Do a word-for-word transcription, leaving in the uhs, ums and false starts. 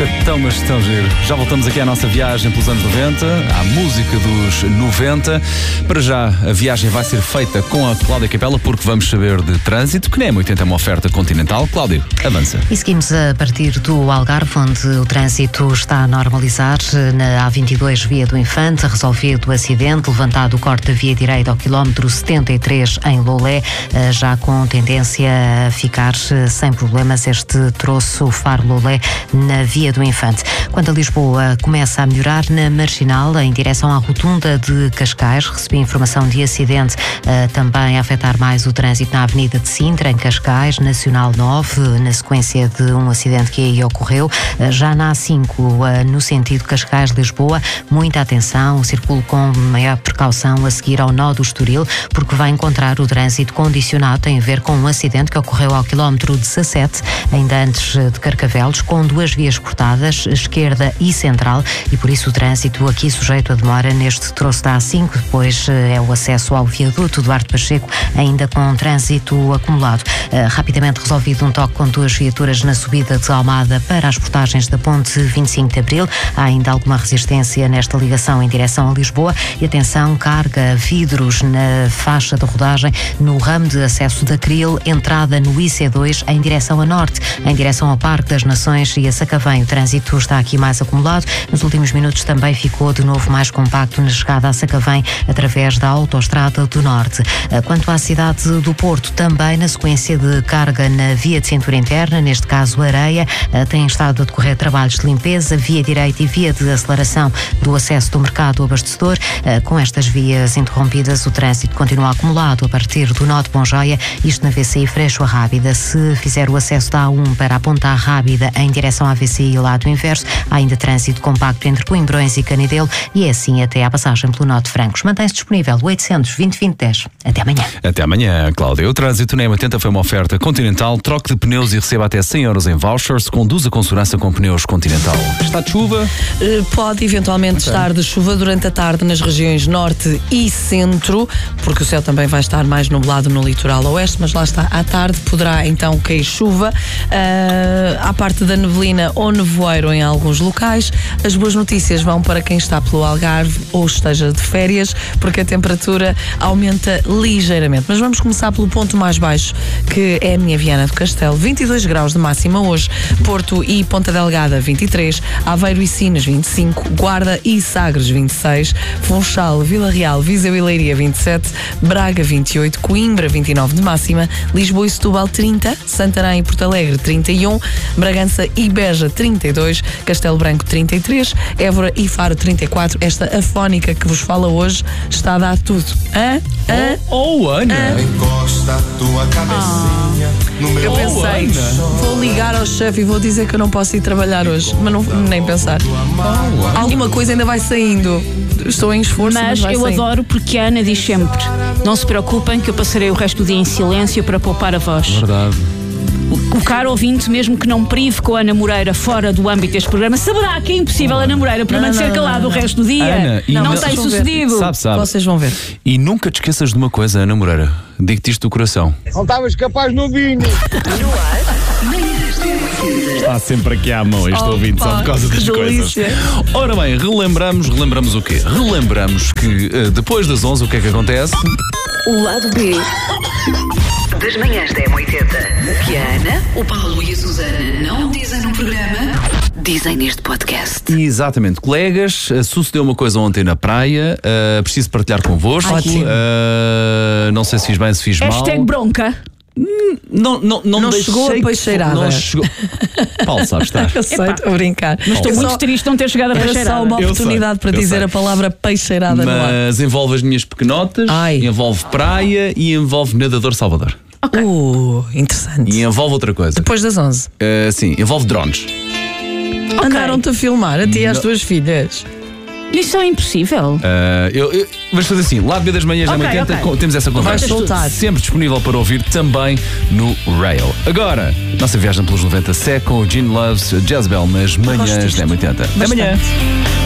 É tão, mas tão giro. Já voltamos aqui à nossa viagem pelos anos noventa, à música dos noventa. Para já, a viagem vai ser feita com a Cláudia Capela, porque vamos saber de trânsito, que nem é oitenta, é uma oferta continental. Cláudio, avança. E seguimos a partir do Algarve, onde o trânsito está a normalizar. Na A vinte e dois, via do Infante, resolvido o acidente, levantado o corte da via direita ao quilómetro setenta e três em Loulé, já com tendência a ficar sem problemas este troço Faro-Loulé na via do Infante. Quanto a Lisboa, começa a melhorar na Marginal, em direção à rotunda de Cascais. Recebi informação de acidente uh, também a afetar mais o trânsito na Avenida de Sintra, em Cascais, Nacional nove, na sequência de um acidente que aí ocorreu. Uh, já na A cinco, uh, no sentido Cascais-Lisboa, muita atenção, circulo com maior precaução a seguir ao nó do Estoril, porque vai encontrar o trânsito condicionado. Tem a ver com um acidente que ocorreu ao quilómetro dezassete, ainda antes de Carcavelos, com duas vias cortadas, esquerda e central, e por isso o trânsito aqui sujeito a demora neste troço da A cinco. Depois é o acesso ao viaduto Duarte Pacheco, ainda com trânsito acumulado. Uh, rapidamente resolvido um toque com duas viaturas na subida de Almada para as portagens da ponte vinte e cinco de Abril. Há ainda alguma resistência nesta ligação em direção a Lisboa. E atenção, carga, vidros na faixa de rodagem no ramo de acesso da Cril, entrada no I C dois em direção a norte, em direção ao Parque das Nações e a Sacavém. O trânsito está aqui mais acumulado. Nos últimos minutos também ficou de novo mais compacto na chegada a Sacavém através da Autoestrada do Norte. Quanto à cidade do Porto, também na sequência de carga na via de cintura interna, neste caso Areia, tem estado a decorrer trabalhos de limpeza, via direita e via de aceleração do acesso do mercado abastecedor. Com estas vias interrompidas, o trânsito continua acumulado a partir do nó de Bonjoia, isto na V C I Freixo a Rábida. Se fizer o acesso da A um para a Ponta Rábida em direção à V C I lado inverso, há ainda trânsito compacto entre Coimbrões e Canidelo, e é assim até à passagem pelo nó de Francos. Mantém-se disponível o oitocentos, vinte, vinte, dez. Até amanhã. Até amanhã, Cláudia. O trânsito na M oitenta foi uma oferta Continental. Troque de pneus e receba até cem euros em vouchers. Conduza com segurança com pneus Continental. Está de chuva? Uh, pode eventualmente okay. estar de chuva durante a tarde nas regiões norte e centro, porque o céu também vai estar mais nublado no litoral oeste, mas lá está, à tarde poderá então cair chuva. Uh, à parte da neblina ou nevoeiro em alguns locais. As boas notícias vão para quem está pelo Algarve ou esteja de férias, porque a temperatura aumenta ligeiramente. Mas vamos começar pelo ponto mais baixo, que é a minha Viana do Castelo. vinte e dois graus de máxima hoje. Porto e Ponta Delgada vinte e três, Aveiro e Sines vinte e cinco, Guarda e Sagres vinte e seis, Funchal, Vila Real, Viseu e Leiria vinte e sete, Braga vinte e oito, Coimbra vinte e nove de máxima, Lisboa e Setúbal trinta, Santarém e Porto Alegre trinta e um, Bragança e Beja trinta e dois, Castelo Branco trinta e três, Évora e Faro trinta e quatro. Esta afónica que vos fala hoje está a dar tudo. Hã? Hã? Oh, oh, Ana! Encosta a tua cabecinha no meu. Eu pensei, oh, vou ligar ao chefe e vou dizer que eu não posso ir trabalhar hoje, mas não, nem pensar. Oh, alguma coisa ainda vai saindo. Estou em esforço, mas, mas vai eu saindo. adoro, porque a Ana diz sempre: não se preocupem que eu passarei o resto do dia em silêncio para poupar a voz. Verdade. O caro ouvinte, mesmo que não prive com a Ana Moreira fora do âmbito deste programa, saberá que é impossível a Ana Moreira permanecer não, calada não, o não. resto do dia. Ana, não, não não tem sucedido. Sabe, sabe. Vocês vão ver. E nunca te esqueças de uma coisa, Ana Moreira. Digo-te isto do coração. Não estavas capaz no vinho. Está sempre aqui à mão este Oh, ouvinte, pá, só por causa das que coisas. delícia. Ora bem, relembramos, relembramos o quê? Relembramos que uh, depois das onze o que é que acontece? O lado B das manhãs da M oitenta. Que a Ana, o Paulo e a Susana não dizem no programa, dizem neste podcast. Exatamente, colegas, uh, sucedeu uma coisa ontem na praia, uh, preciso partilhar convosco. Ótimo. Uh, não sei se fiz bem, se fiz mal. Hashtag bronca. Não, não, não, Não deixei chegou a que- peixeirada. Não chegou. Paulo, sabe estar. Eu sei, estou a brincar. Mas estou Eu muito só- triste de não ter chegado a Era peixeirada. só uma Eu oportunidade sei, para eu dizer sei. a palavra peixeirada no ar. Mas envolve as minhas pequenotas, Ai. envolve praia e envolve nadador Salvador. Uh, interessante. E envolve outra coisa. Depois das onze. Uh, sim, envolve drones. Andaram-te a filmar, a ti e às Não. tuas filhas. Isso é impossível. Uh, eu, eu, vamos fazer assim, Lado B das manhãs da Ok, oitenta, ok. com- temos essa conversa. Vais soltar. Sempre disponível para ouvir também no Rail. Agora, nossa viagem pelos noventa segue com o Gene Loves Jezebel nas manhãs disto. da oitenta. Até Bastante. amanhã.